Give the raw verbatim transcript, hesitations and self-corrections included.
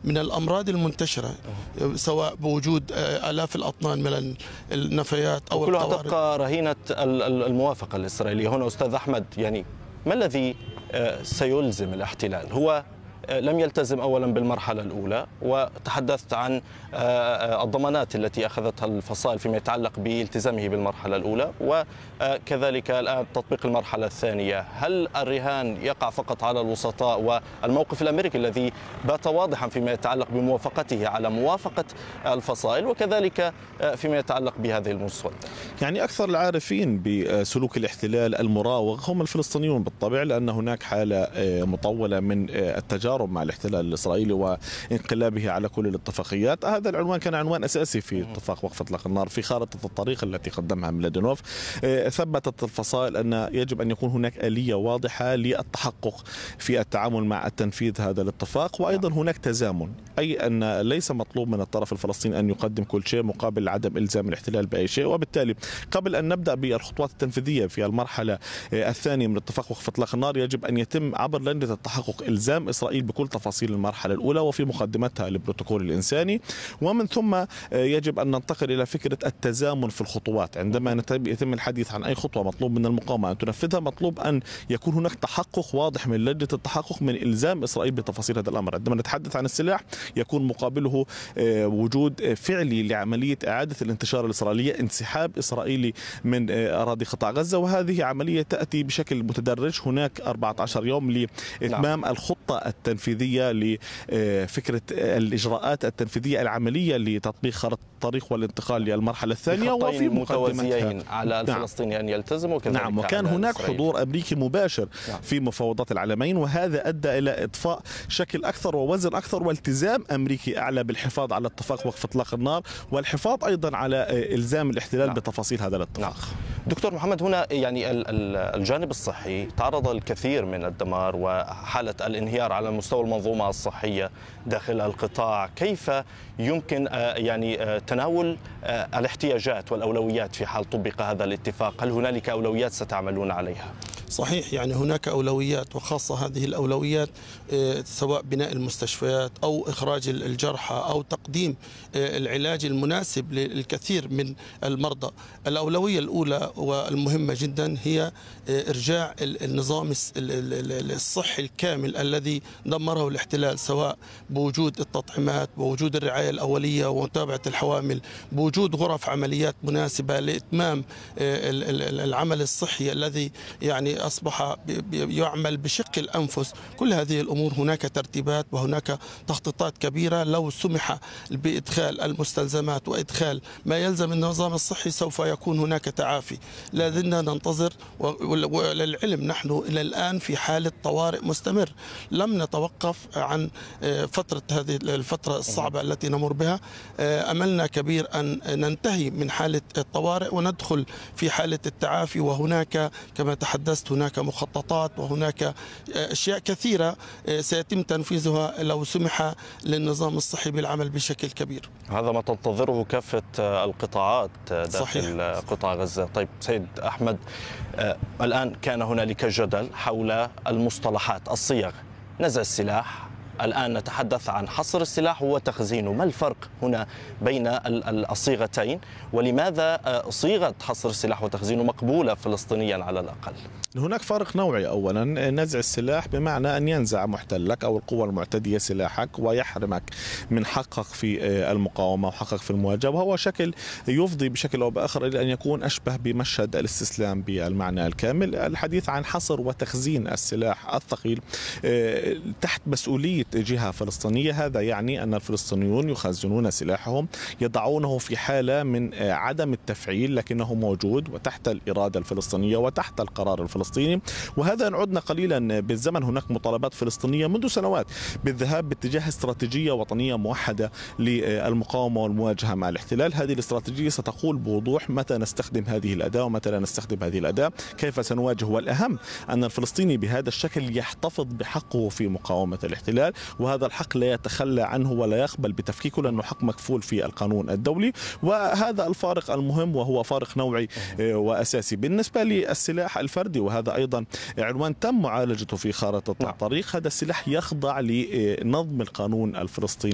من الأمراض المنتشرة، سواء بوجود آلاف الأطنان من النفايات أو كلها القوارض. تبقى رهينة الموافقة الإسرائيلية. هنا أستاذ أحمد، يعني ما الذي سيلزم الاحتلال؟ هو لم يلتزم أولا بالمرحلة الأولى، وتحدثت عن الضمانات التي أخذتها الفصائل فيما يتعلق بالتزامه بالمرحلة الأولى، وكذلك الآن تطبيق المرحلة الثانية. هل الرهان يقع فقط على الوسطاء والموقف الأمريكي الذي بات واضحا فيما يتعلق بموافقته على موافقة الفصائل، وكذلك فيما يتعلق بهذه المسودة؟ يعني أكثر العارفين بسلوك الاحتلال المراوغ هم الفلسطينيون بالطبع، لأن هناك حالة مطولة من التجارب مع الاحتلال الإسرائيلي وانقلابه على كل الاتفاقيات. هذا العنوان كان عنوان أساسي في اتفاق وقف إطلاق النار. في خارطة الطريق التي قدمها ميلادينوف ثبتت الفصائل أن يجب أن يكون هناك آلية واضحة للتحقق في التعامل مع التنفيذ هذا الاتفاق، وأيضا هناك تزامن، أي أن ليس مطلوب من الطرف الفلسطيني أن يقدم كل شيء مقابل عدم إلزام الاحتلال بأي شيء. وبالتالي قبل أن نبدأ بالخطوات التنفيذية في المرحلة الثانية من اتفاق وقف إطلاق النار، يجب أن يتم عبر لجنة التحقق إلزام إسرائيل بكل تفاصيل المرحلة الأولى وفي مقدمتها البروتوكول الإنساني، ومن ثم يجب أن ننتقل إلى فكرة التزامن في الخطوات. عندما يتم الحديث عن أي خطوة مطلوب من المقاومة أن تنفذها، مطلوب أن يكون هناك تحقق واضح من لجنة التحقق من إلزام إسرائيل بتفاصيل هذا الأمر. عندما نتحدث عن السلاح يكون مقابله وجود فعلي لعملية إعادة الانتشار الإسرائيلية، انسحاب إسرائيلي من أراضي قطاع غزة، وهذه عملية تأتي بشكل متدرج. هناك أربعة عشر يوم لإتمام نعم. الخطة التنفيذية لفكرة الإجراءات التنفيذية العملية لتطبيق خارطة الطريق والانتقال للمرحلة الثانية، وفي متوازيين على الفلسطينيين نعم. أن يلتزموا كذلك. نعم، وكان هناك إسرائيل. حضور أمريكي مباشر نعم. في مفاوضات العالمين، وهذا أدى إلى إضفاء شكل أكثر ووزن أكثر والتزام أمريكي أعلى بالحفاظ على اتفاق وقف إطلاق النار، والحفاظ أيضا على إلزام الاحتلال نعم. بتفاصيل هذا الاتفاق. نعم. دكتور محمد، هنا يعني الجانب الصحي تعرض الكثير من الدمار وحالة الانهيار على مستوى المنظومة الصحية داخل القطاع. كيف يمكن يعني تناول الاحتياجات والأولويات في حال طبق هذا الاتفاق؟ هل هنالك أولويات ستعملون عليها؟ صحيح، يعني هناك أولويات، وخاصة هذه الأولويات سواء بناء المستشفيات أو إخراج الجرحى أو تقديم العلاج المناسب للكثير من المرضى. الأولوية الأولى والمهمة جدا هي إرجاع النظام الصحي الكامل الذي دمره الاحتلال، سواء بوجود التطعيمات، بوجود الرعاية الأولية ومتابعة الحوامل، بوجود غرف عمليات مناسبة لإتمام العمل الصحي الذي يعني أصبح يعمل بشق الأنفس. كل هذه الأمور هناك ترتيبات وهناك تخطيطات كبيرة. لو سمح بإدخال المستلزمات وإدخال ما يلزم النظام الصحي سوف يكون هناك تعافي. لازلنا ننتظر، وللعلم نحن إلى الآن في حالة طوارئ مستمر، لم نتوقف عن فترة هذه الفترة الصعبة التي نمر بها. أملنا كبير أن ننتهي من حالة الطوارئ وندخل في حالة التعافي، وهناك كما تحدثت هناك مخططات وهناك أشياء كثيرة سيتم تنفيذها لو سمح للنظام الصحي بالعمل بشكل كبير. هذا ما تنتظره كافة القطاعات داخل صحيح. قطاع غزة. طيب سيد أحمد، الآن كان هنالك جدل حول المصطلحات، الصيغ، نزع السلاح، الآن نتحدث عن حصر السلاح وتخزينه. ما الفرق هنا بين الصيغتين، ولماذا صيغة حصر السلاح وتخزينه مقبولة فلسطينيا على الأقل؟ هناك فرق نوعي. أولا، نزع السلاح بمعنى أن ينزع محتلك أو القوى المعتدية سلاحك ويحرمك من حقك في المقاومة وحقك في المواجهة، وهو شكل يفضي بشكل أو بآخر إلى أن يكون أشبه بمشهد الاستسلام بالمعنى الكامل. الحديث عن حصر وتخزين السلاح الثقيل تحت مسؤولية جهة فلسطينية، هذا يعني أن الفلسطينيون يخزنون سلاحهم، يضعونه في حالة من عدم التفعيل لكنه موجود وتحت الإرادة الفلسطينية وتحت القرار الفلسطيني. وهذا إن عدنا قليلا بالزمن هناك مطالبات فلسطينية منذ سنوات بالذهاب باتجاه استراتيجية وطنية موحدة للمقاومة والمواجهة مع الاحتلال. هذه الاستراتيجية ستقول بوضوح متى نستخدم هذه الأداة ومتى لا نستخدم هذه الأداة، كيف سنواجه. والأهم أن الفلسطيني بهذا الشكل يحتفظ بحقه في مقاومة الاحتلال، وهذا الحق لا يتخلى عنه ولا يقبل بتفكيكه لأنه حق مكفول في القانون الدولي. وهذا الفارق المهم، وهو فارق نوعي وأساسي. بالنسبة للسلاح الفردي، وهذا أيضا عنوان تم معالجته في خارطة الطريق، هذا السلاح يخضع لنظم القانون الفلسطيني.